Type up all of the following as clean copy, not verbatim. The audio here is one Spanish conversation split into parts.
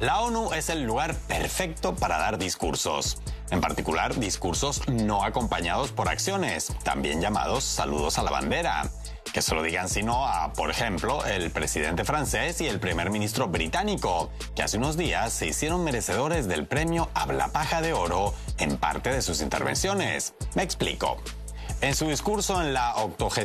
La ONU es el lugar perfecto para dar discursos, en particular discursos no acompañados por acciones, también llamados saludos a la bandera. Que se lo digan sino a, por ejemplo, el presidente francés y el primer ministro británico, que hace unos días se hicieron merecedores del premio Habla Paja de Oro en parte de sus intervenciones. Me explico. En su discurso en la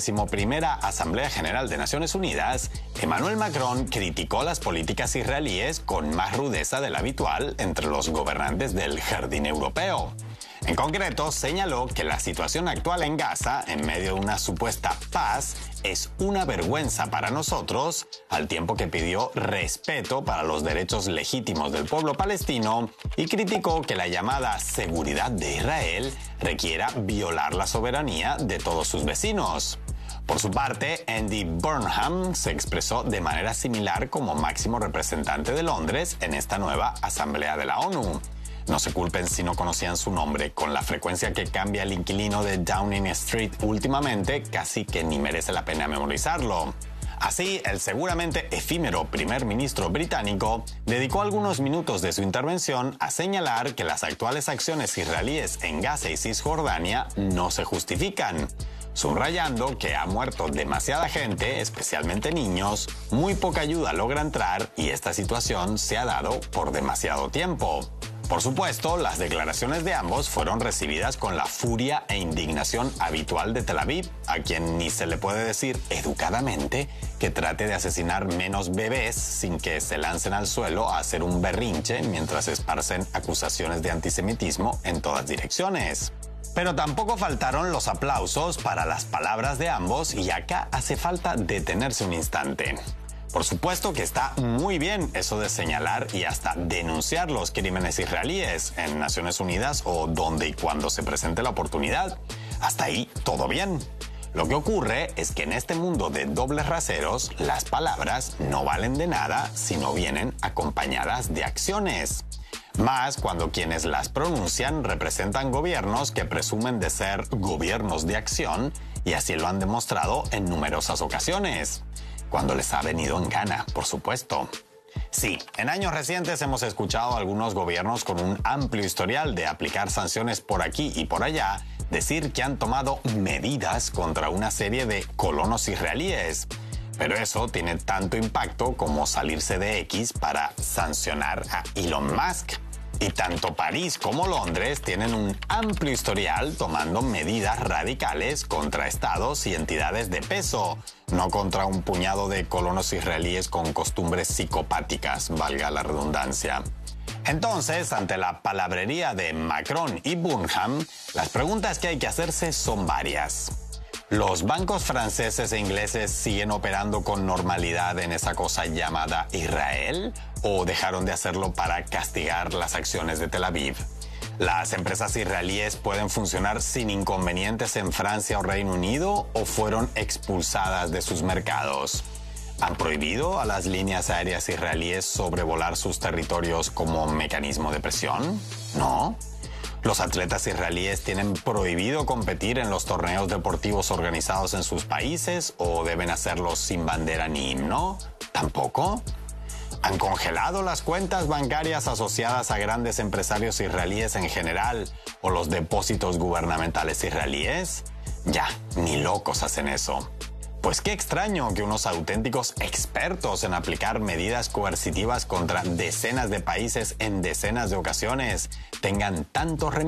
81ª Asamblea General de Naciones Unidas, Emmanuel Macron criticó las políticas israelíes con más rudeza de la habitual entre los gobernantes del Jardín Europeo. En concreto, señaló que la situación actual en Gaza, en medio de una supuesta paz, es una vergüenza para nosotros, al tiempo que pidió respeto para los derechos legítimos del pueblo palestino y criticó que la llamada seguridad de Israel requiera violar la soberanía de todos sus vecinos. Por su parte, Andy Burnham se expresó de manera similar como máximo representante de Londres en esta nueva Asamblea de la ONU. No se culpen si no conocían su nombre, con la frecuencia que cambia el inquilino de Downing Street últimamente, casi que ni merece la pena memorizarlo. Así, el seguramente efímero primer ministro británico dedicó algunos minutos de su intervención a señalar que las actuales acciones israelíes en Gaza y Cisjordania no se justifican, subrayando que ha muerto demasiada gente, especialmente niños, muy poca ayuda logra entrar y esta situación se ha dado por demasiado tiempo. Por supuesto, las declaraciones de ambos fueron recibidas con la furia e indignación habitual de Tel Aviv, a quien ni se le puede decir educadamente que trate de asesinar menos bebés sin que se lancen al suelo a hacer un berrinche mientras esparcen acusaciones de antisemitismo en todas direcciones. Pero tampoco faltaron los aplausos para las palabras de ambos y acá hace falta detenerse un instante. Por supuesto que está muy bien eso de señalar y hasta denunciar los crímenes israelíes en Naciones Unidas o donde y cuando se presente la oportunidad. Hasta ahí todo bien. Lo que ocurre es que en este mundo de dobles raseros, las palabras no valen de nada si no vienen acompañadas de acciones. Más cuando quienes las pronuncian representan gobiernos que presumen de ser gobiernos de acción y así lo han demostrado en numerosas ocasiones. Cuando les ha venido en gana, por supuesto. Sí, en años recientes hemos escuchado a algunos gobiernos con un amplio historial de aplicar sanciones por aquí y por allá, decir que han tomado medidas contra una serie de colonos israelíes. Pero eso tiene tanto impacto como salirse de X para sancionar a Elon Musk. Y tanto París como Londres tienen un amplio historial tomando medidas radicales contra estados y entidades de peso, no contra un puñado de colonos israelíes con costumbres psicopáticas, valga la redundancia. Entonces, ante la palabrería de Macron y Burnham, las preguntas que hay que hacerse son varias. ¿Los bancos franceses e ingleses siguen operando con normalidad en esa cosa llamada Israel? ¿O dejaron de hacerlo para castigar las acciones de Tel Aviv? ¿Las empresas israelíes pueden funcionar sin inconvenientes en Francia o Reino Unido o fueron expulsadas de sus mercados? ¿Han prohibido a las líneas aéreas israelíes sobrevolar sus territorios como mecanismo de presión? ¿No? ¿Los atletas israelíes tienen prohibido competir en los torneos deportivos organizados en sus países o deben hacerlo sin bandera ni himno? ¿Tampoco? ¿Han congelado las cuentas bancarias asociadas a grandes empresarios israelíes en general o los depósitos gubernamentales israelíes? Ya, ni locos hacen eso. Pues qué extraño que unos auténticos expertos en aplicar medidas coercitivas contra decenas de países en decenas de ocasiones tengan tanto